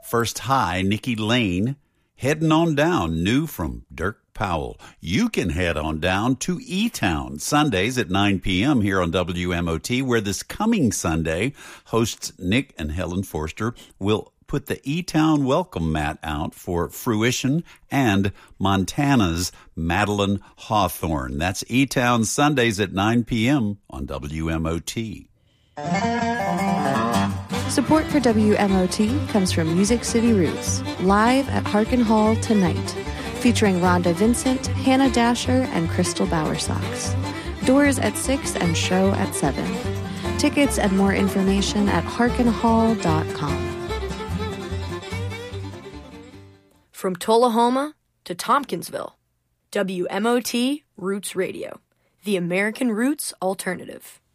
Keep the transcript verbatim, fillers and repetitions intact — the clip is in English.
First High, Nikki Lane, heading on down, new from Dirk Powell. You can head on down to E-Town, Sundays at nine p.m. here on W M O T, where this coming Sunday, hosts Nick and Helen Forster will put the E-Town welcome mat out for Fruition and Montana's Madeline Hawthorne. That's E-Town, Sundays at nine p.m. on W M O T. Support for W M O T comes from Music City Roots, live at Harkin Hall tonight, featuring Rhonda Vincent, Hannah Dasher, and Crystal Bowersox. Doors at six and show at seven. Tickets and more information at harkin hall dot com. From Tullahoma to Tompkinsville, W M O T Roots Radio, the American Roots Alternative.